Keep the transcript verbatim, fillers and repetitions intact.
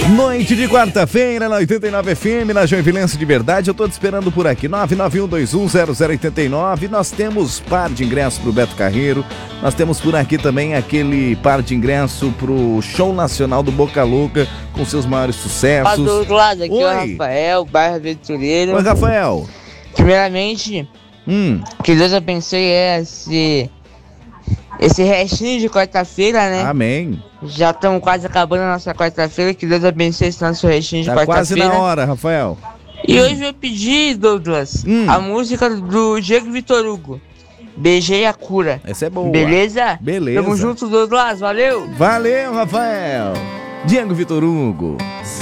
Noite de quarta-feira na oitenta e nove F M, na Joinvilense de Verdade. Eu tô te esperando por aqui, nove nove um dois um zero zero oito nove. Nós temos par de ingressos pro Beto Carreiro. Nós temos por aqui também aquele par de ingresso pro Show Nacional do Boca Louca, com seus maiores sucessos. Do outro lado, aqui Oi. é o Rafael, bairro Aventureiro. Oi, Rafael. Primeiramente, Hum. que Deus abençoe esse, esse restinho de quarta-feira, né? Amém. Já estamos quase acabando a nossa quarta-feira. Que Deus abençoe esse nosso restinho de Tá quase quarta-feira. na hora, Rafael. E hoje eu pedi, Douglas, Hum. a música do Diego Vitor Hugo. Beijei a cura. Essa é boa. Beleza? Beleza. Tamo junto, Douglas. Valeu! Valeu, Rafael. Diego Vitor Hugo.